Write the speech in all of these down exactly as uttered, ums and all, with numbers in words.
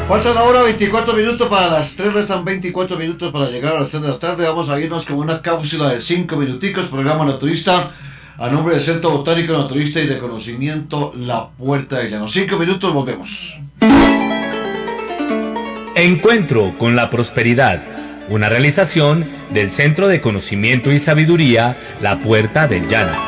Faltan ahora veinticuatro minutos para las tres, restan veinticuatro minutos para llegar a las tres de la tarde. Vamos a irnos con una cápsula de cinco minuticos, programa naturista, a nombre del Centro Botánico Naturista y de Conocimiento La Puerta del Llano. Cinco minutos, volvemos. Encuentro con la prosperidad, una realización del Centro de Conocimiento y Sabiduría La Puerta del Llano.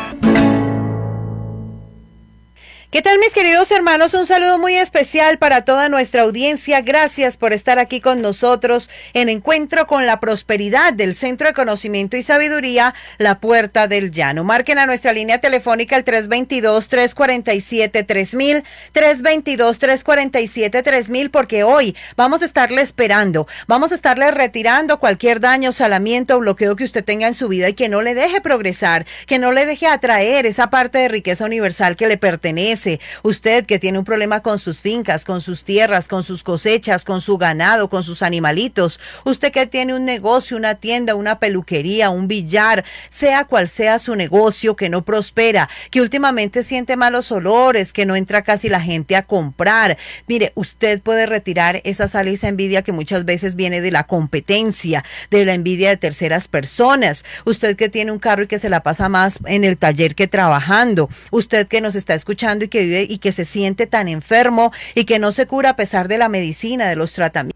¿Qué tal, mis queridos hermanos? Un saludo muy especial para toda nuestra audiencia. Gracias por estar aquí con nosotros en Encuentro con la Prosperidad del Centro de Conocimiento y Sabiduría La Puerta del Llano. Marquen a nuestra línea telefónica el tres dos dos, tres cuatro siete, tres mil, tres dos dos, tres cuatro siete, tres mil, porque hoy vamos a estarle esperando, vamos a estarle retirando cualquier daño, salamiento o bloqueo que usted tenga en su vida y que no le deje progresar, que no le deje atraer esa parte de riqueza universal que le pertenece. Usted que tiene un problema con sus fincas, con sus tierras, con sus cosechas, con su ganado, con sus animalitos. Usted que tiene un negocio, una tienda, una peluquería, un billar, sea cual sea su negocio que no prospera, que últimamente siente malos olores, que no entra casi la gente a comprar. Mire, usted puede retirar esa sal y esa envidia que muchas veces viene de la competencia, de la envidia de terceras personas. Usted que tiene un carro y que se la pasa más en el taller que trabajando. Usted que nos está escuchando y que vive y que se siente tan enfermo y que no se cura a pesar de la medicina, de los tratamientos.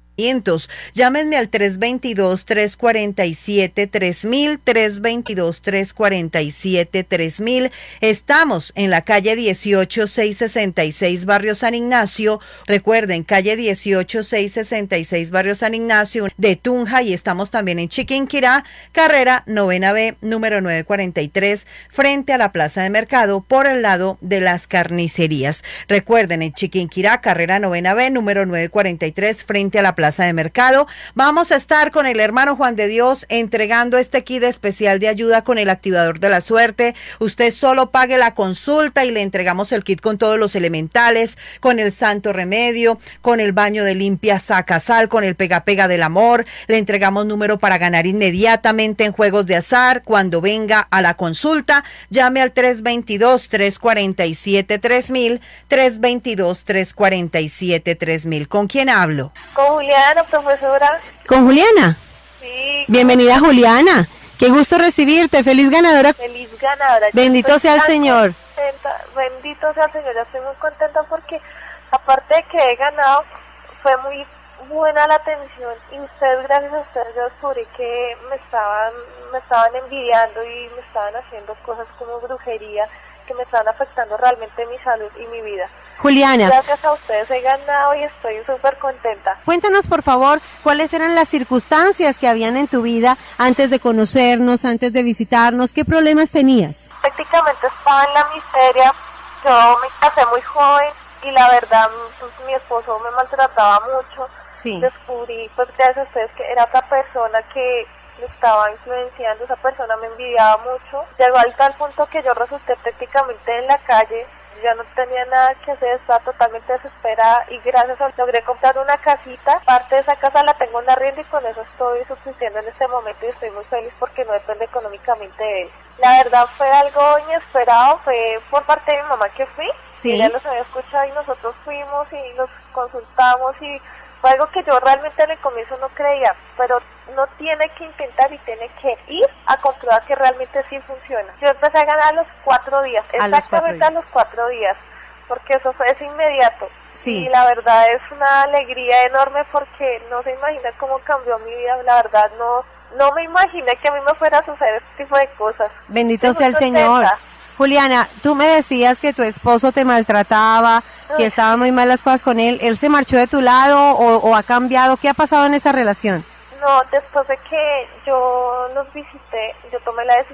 Llámenme al tres dos dos, tres cuatro siete, tres mil, tres dos dos, tres cuatro siete, tres mil. Estamos en la calle dieciocho, seiscientos sesenta y seis, Barrio San Ignacio. Recuerden, calle dieciocho, seiscientos sesenta y seis, Barrio San Ignacio de Tunja, y estamos también en Chiquinquirá, carrera novena B, número novecientos cuarenta y tres, frente a la Plaza de Mercado, por el lado de las carnicerías. Recuerden, en Chiquinquirá, carrera novena B, número novecientos cuarenta y tres, frente a la Plaza de Mercado. Vamos a estar con el hermano Juan de Dios entregando este kit especial de ayuda con el activador de la suerte. Usted solo pague la consulta y le entregamos el kit con todos los elementales, con el santo remedio, con el baño de limpia saca sal, con el pega pega del amor. Le entregamos número para ganar inmediatamente en juegos de azar. Cuando venga a la consulta, llame al tres dos dos, tres cuatro siete, tres mil, tres dos dos, tres cuatro siete, tres mil. ¿Con quién hablo? Con Juliana, profesora. ¿Con Juliana? Sí. Bienvenida, Juliana. Qué gusto recibirte. Feliz ganadora. Feliz ganadora. Bendito sea el Señor. Contenta. Bendito sea el Señor. Yo estoy muy contenta porque, aparte de que he ganado, fue muy buena la atención. Y ustedes, gracias a ustedes, yo descubrí que me estaban, me estaban envidiando y me estaban haciendo cosas como brujería que me estaban afectando realmente mi salud y mi vida. Juliana, gracias a ustedes he ganado y estoy súper contenta. Cuéntanos, por favor, cuáles eran las circunstancias que habían en tu vida antes de conocernos, antes de visitarnos. ¿Qué problemas tenías? Prácticamente estaba en la miseria. Yo me casé muy joven y la verdad, pues, mi esposo me maltrataba mucho. Sí. Descubrí, pues gracias a ustedes, que era otra persona que me estaba influenciando. Esa persona me envidiaba mucho. Llegó al tal punto que yo resulté prácticamente en la calle. Ya no tenía nada que hacer, estaba totalmente desesperada y gracias a logré comprar una casita. Parte de esa casa la tengo en arriendo y con eso estoy subsistiendo en este momento y estoy muy feliz porque no depende económicamente de él. La verdad fue algo inesperado, fue por parte de mi mamá que fui. Sí. Ella los había escuchado y nosotros fuimos y nos consultamos y fue algo que yo realmente en el comienzo no creía, pero no tiene que intentar y tiene que ir a comprobar que realmente sí funciona. Yo empecé a ganar a los cuatro días, a exactamente a los cuatro días, porque eso fue es inmediato. Sí. Y la verdad es una alegría enorme porque no se imagina cómo cambió mi vida. La verdad no no me imaginé que a mí me fuera a suceder este tipo de cosas. Bendito sea el Señor. Juliana, tú me decías que tu esposo te maltrataba, que estaban muy mal las cosas con él. ¿Él se marchó de tu lado o, o ha cambiado? ¿Qué ha pasado en esa relación? No, después de que yo los visité, yo tomé la decisión